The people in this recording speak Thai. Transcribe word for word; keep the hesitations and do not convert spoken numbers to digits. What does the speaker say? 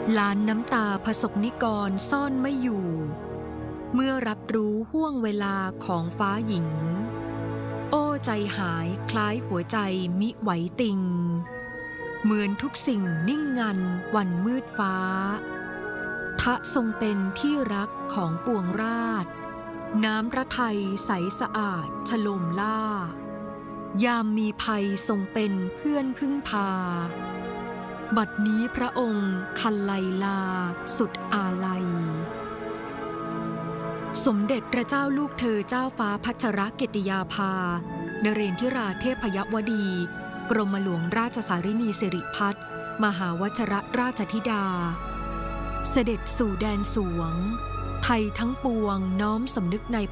ล้านน้ำตาประสบนิกรซ่อนไม่อยู่เมื่อรับรู้ห่วงเวลาของฟ้าหญิงโอ้ใจหายคล้ายหัวใจมิไหวติงเหมือนทุกสิ่งนิ่งงันวันมืดฟ้าทะทรงเป็นที่รักของปวงราษฎร์น้ำพระทัยใสสะอาดฉโลมล่ายามมีภัยทรงเป็นเพื่อนพึ่งพาบัดนี้พระองค์คันไลลาสุดอาลัยสมเด็จพระเจ้าลูกเธอเจ้าฟ้าพัชรกิติยาภานเรนทิราเทพยวดีกรมหลวงราชสารินีสิริพัฒน์มหาวชรราชธิดาเสด็จสู่แดนสวงไทยทั้งปวงน้อมสำนึกใน